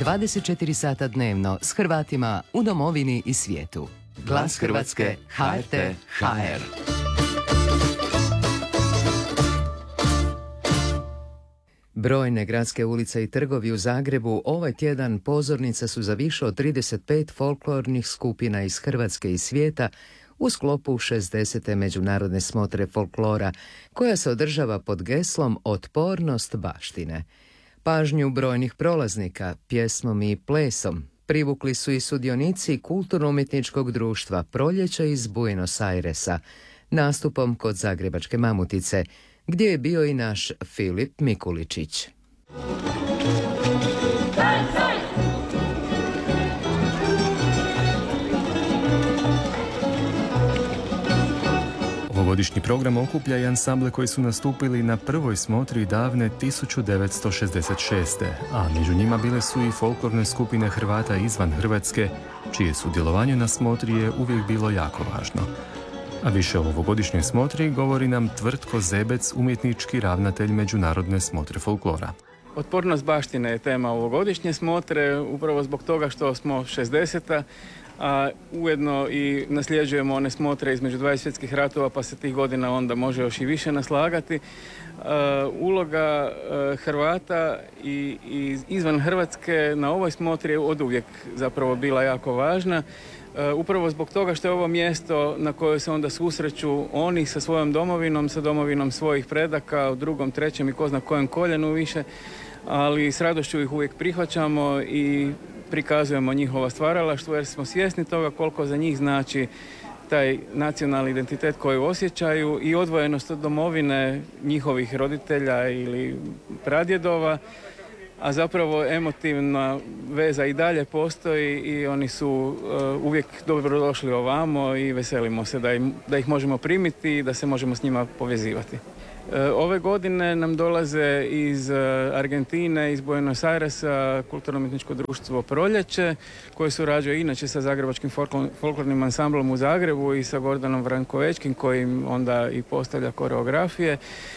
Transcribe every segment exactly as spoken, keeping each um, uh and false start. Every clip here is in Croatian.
dvadeset četiri sata dnevno s Hrvatima u domovini i svijetu. Glas Hrvatske, H R T, H R. Brojne gradske ulice i trgovi u Zagrebu ovaj tjedan pozornica su za više od trideset pet folklornih skupina iz Hrvatske i svijeta u sklopu šezdesete međunarodne smotre folklora, koja se održava pod geslom Otpornost baštine. Pažnju brojnih prolaznika, pjesmom i plesom, privukli su i sudionici Kulturno-umjetničkog društva Proljeće iz Buenos Airesa, nastupom kod Zagrebačke Mamutice, gdje je bio i naš Filip Mikuličić. Ovogodišnji program okuplja i ansamble koji su nastupili na prvoj smotri davne tisuću devetsto šezdeset šeste. a među njima bile su i folklorne skupine Hrvata izvan Hrvatske, čije sudjelovanje na smotri je uvijek bilo jako važno. A više o ovogodišnjoj smotri govori nam Tvrtko Zebec, umjetnički ravnatelj Međunarodne smotre folklora. Otpornost baštine je tema ovogodišnje smotre, upravo zbog toga što smo šezdeseta, a ujedno i nasljeđujemo one smotre između dvaju svjetskih ratova, pa se tih godina onda može još i više naslagati. Uh, uloga uh, Hrvata i, i izvan Hrvatske na ovoj smotri je oduvijek zapravo bila jako važna. Uh, upravo zbog toga što je ovo mjesto na koje se onda susreću oni sa svojom domovinom, sa domovinom svojih predaka u drugom, trećem i ko zna kojem koljenu više, ali s radošću ih uvijek prihvaćamo i prikazujemo njihova stvaralaštvo jer smo svjesni toga koliko za njih znači taj nacionalni identitet koji osjećaju i odvojenost od domovine njihovih roditelja ili pradjedova, a zapravo emotivna veza i dalje postoji i oni su uh, uvijek dobro došli ovamo i veselimo se da, im, da ih možemo primiti i da se možemo s njima povezivati. Ove godine nam dolaze iz Argentine, iz Buenos Airesa, Kulturno-umjetničko društvo Proljeće, koje surađuje inače sa Zagrebačkim folklornim ansamblom u Zagrebu i sa Gordanom Vrankovečkim, koji onda i postavlja koreografije.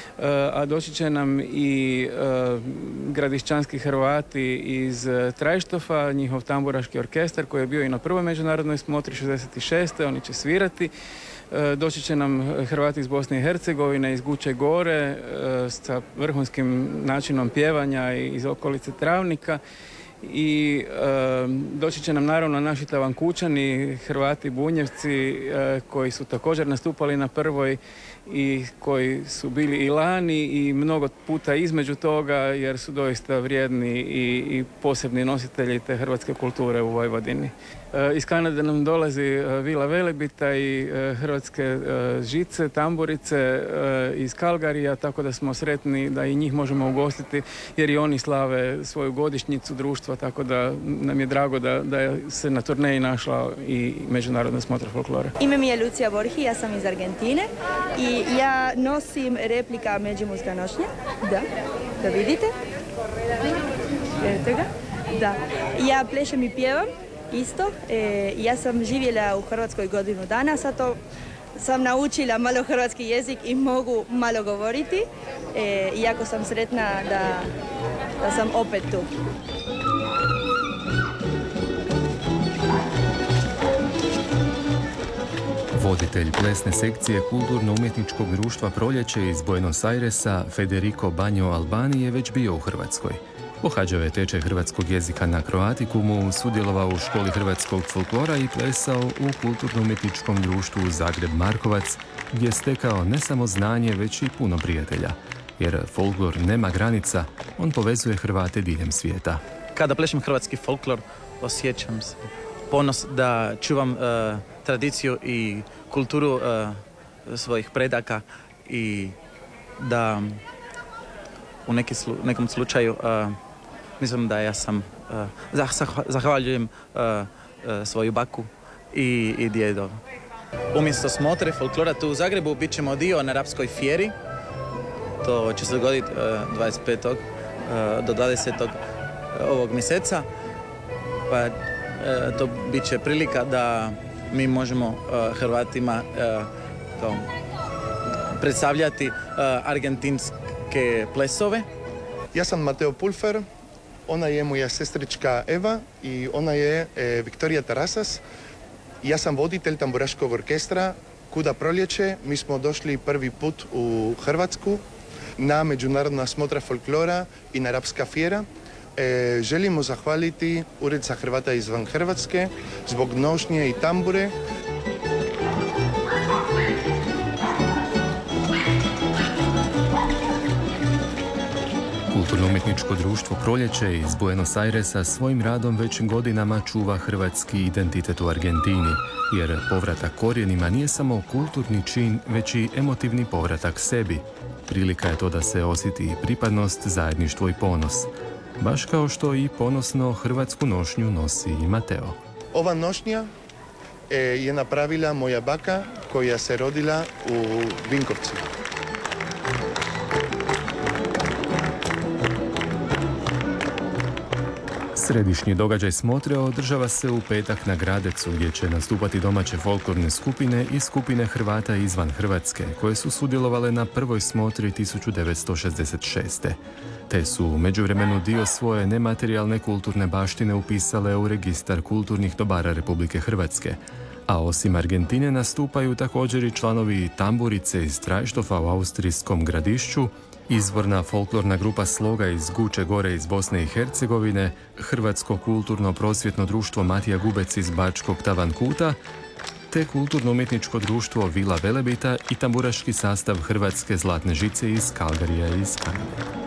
A doći će nam i gradišćanski Hrvati iz Trajštofa, njihov tamburaški orkestar koji je bio i na prvoj međunarodnoj smotri šezdeset šeste. Oni će svirati. Doći će nam Hrvati iz Bosne i Hercegovine, iz Guče Gore, sa vrhunskim načinom pjevanja iz okolice Travnika i doći će nam naravno naši Tavankućani, Hrvati Bunjevci koji su također nastupali na prvoj i koji su bili i lani i mnogo puta između toga jer su doista vrijedni i, i posebni nositelji te hrvatske kulture u Vojvodini. E, iz Kanade nam dolazi Vila Velebita i e, hrvatske e, žice, tamburice e, iz Kalgarija, tako da smo sretni da i njih možemo ugostiti jer i oni slave svoju godišnjicu društva, tako da nam je drago da, da se na turneji našla i Međunarodna smotra folklora. Ime mi je Lucija Borhi, ja sam iz Argentine i ja nosim replika Međimurska nošnja, da, da vidite, gledajte ga, da. Ja plešem i pjevam, isto, e, ja sam živjela u Hrvatskoj godinu dana, zato sam naučila malo hrvatski jezik i mogu malo govoriti, e, jako sam sretna da, da sam opet tu. Voditelj plesne sekcije Kulturno-umjetničkog društva Proljeće iz Buenos Airesa, Federico Banjo Albani, je već bio u Hrvatskoj. Pohađao je tečaj hrvatskog jezika na Croatikumu, sudjelovao u školi hrvatskog folklora i plesao u Kulturno-umjetničkom društvu Zagreb Markovac, gdje je stekao ne samo znanje, već i puno prijatelja. Jer folklor nema granica, on povezuje Hrvate diljem svijeta. Kada plešem hrvatski folklor, osjećam se ponos da čuvam uh, tradiciju i kulturu uh, svojih predaka i da u neki slu, nekom slučaju uh, mislim da ja sam uh, zahvaljujem uh, uh, svoju baku i, i djedo. Umjesto smotre folklora tu u Zagrebu bit ćemo dio na Rapskoj fjeri. To će se dogoditi uh, dvadeset petog Uh, do dvadesetog ovog mjeseca. Pa uh, to bit će prilika da mi možemo uh, Hrvatima uh, kao predstavljati uh, argentinske plesove. Ja sam Mateo Pulfer, ona je moja sestrička Eva i ona je e, Viktorija Tarasas. Ja sam voditelj tamburaškog orkestra Kuda proljeće. Mi smo došli prvi put u Hrvatsku na međunarodna smotra folklora i na Rapska fjera. E, želimo zahvaliti Ured za Hrvata izvan Hrvatske zbog nošnje i tambure. Kulturno-umjetničko društvo Proljeće iz Buenos Airesa svojim radom već godinama čuva hrvatski identitet u Argentini, jer povratak korijenima nije samo kulturni čin, već i emotivni povratak sebi. Prilika je to da se osjeti pripadnost, zajedništvo i ponos. Baš kao što i ponosno hrvatsku nošnju nosi i Mateo. Ova nošnja e, je napravila moja baka koja se rodila u Vinkovcu. Središnji događaj smotre održava se u petak na Gradecu, gdje će nastupati domaće folklorne skupine i skupine Hrvata izvan Hrvatske, koje su sudjelovale na prvoj smotri tisuću devetsto šezdeset šeste. Te su u međuvremenu dio svoje nematerijalne kulturne baštine upisale u registar kulturnih dobara Republike Hrvatske. A osim Argentine nastupaju također i članovi Tamburice iz Trajštofa u austrijskom Gradišću, izvorna folklorna grupa Sloga iz Guče Gore iz Bosne i Hercegovine, Hrvatsko kulturno-prosvjetno društvo Matija Gubec iz Bačkog Tavankuta, te kulturno-umjetničko društvo Vila Velebita i tamburaški sastav Hrvatske Zlatne žice iz Kalgarija i iz Kanade.